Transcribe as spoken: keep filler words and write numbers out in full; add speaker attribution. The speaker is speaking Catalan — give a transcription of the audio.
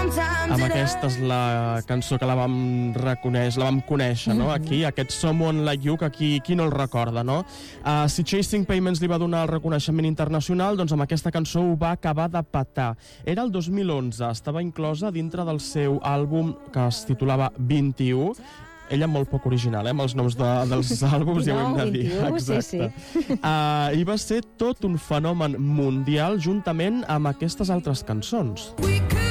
Speaker 1: Amb aquesta és la cançó que la vam reconèixer, la vam conèixer, no? Aquí, aquest Someone Like You, que aquí, qui no el recorda, no? Uh, si Chasing Payments li va donar el reconeixement internacional, doncs amb aquesta cançó ho va acabar de petar. Era el dos mil onze, estava inclosa dintre del seu àlbum que es titulava vint-i-u. Ella molt poc original, eh, amb els noms de, dels àlbums, ja ho hem de dir.
Speaker 2: Exacte. Sí, sí.
Speaker 1: Uh, I va ser tot un fenomen mundial juntament amb aquestes altres cançons.